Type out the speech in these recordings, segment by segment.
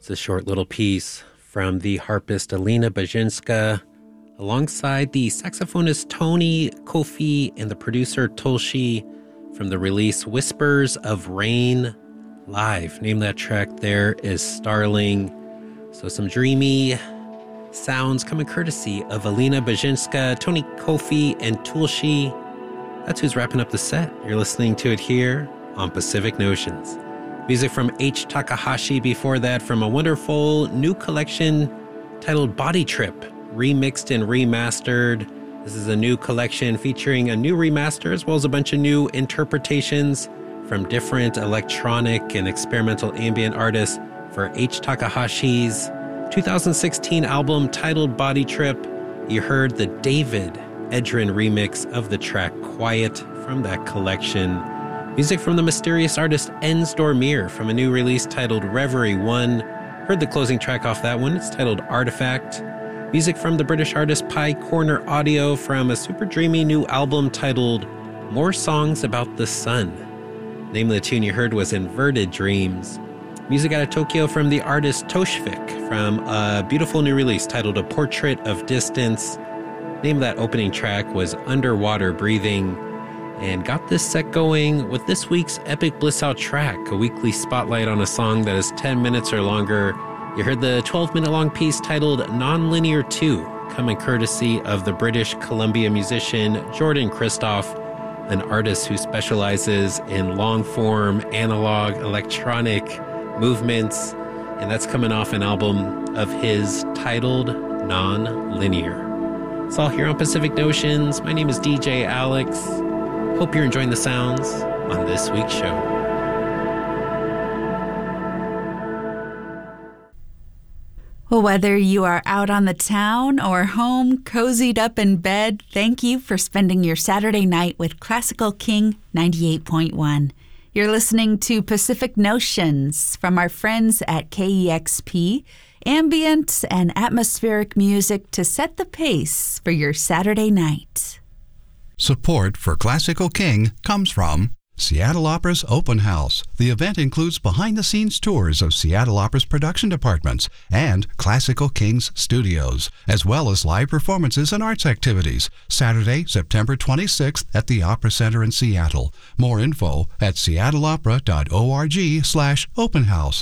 It's a short little piece from the harpist Alina Bajinska, alongside the saxophonist Tony Kofi and the producer Tulshi, from the release Whispers of Rain Live. Name of that track there is Starling. So some dreamy sounds coming courtesy of Alina Bajinska, Tony Kofi, and Tulshi. That's who's wrapping up the set. You're listening to it here on Pacific Notions. Music from H. Takahashi before that, from a wonderful new collection titled Body Trip, remixed and remastered. This is a new collection featuring a new remaster as well as a bunch of new interpretations from different electronic and experimental ambient artists for H. Takahashi's 2016 album titled Body Trip. You heard the David Edrin remix of the track Quiet from that collection. Music from the mysterious artist Ens Dormir from a new release titled Reverie 1. Heard the closing track off that one. It's titled Artifact. Music from the British artist Pie Corner Audio from a super dreamy new album titled More Songs About the Sun. Name of the tune you heard was Inverted Dreams. Music out of Tokyo from the artist Toshvik from a beautiful new release titled A Portrait of Distance. Name of that opening track was Underwater Breathing. And got this set going with this week's Epic Bliss Out track, a weekly spotlight on a song that is 10 minutes or longer. You heard the 12-minute long piece titled Nonlinear 2, coming courtesy of the British Columbia musician Jordan Christoph, an artist who specializes in long-form analog electronic movements, and that's coming off an album of his titled Nonlinear. It's all here on Pacific Notions. My name is DJ Alex. Hope you're enjoying the sounds on this week's show. Well, whether you are out on the town or home, cozied up in bed, thank you for spending your Saturday night with Classical King 98.1. You're listening to Pacific Notions from our friends at KEXP, ambient and atmospheric music to set the pace for your Saturday night. Support for Classical King comes from Seattle Opera's Open House. The event includes behind-the-scenes tours of Seattle Opera's production departments and Classical King's studios, as well as live performances and arts activities. Saturday, September 26th at the Opera Center in Seattle. More info at seattleopera.org/openhouse.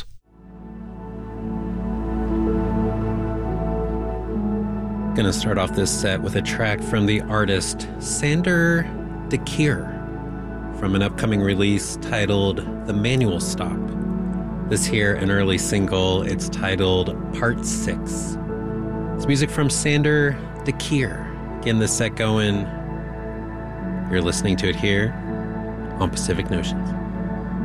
Gonna start off this set with a track from the artist Sander de Keer from an upcoming release titled The Manual Stop. This here, an early single, it's titled Part 6. It's music from Sander de Keer. Getting this set going. You're listening to it here on Pacific Notions.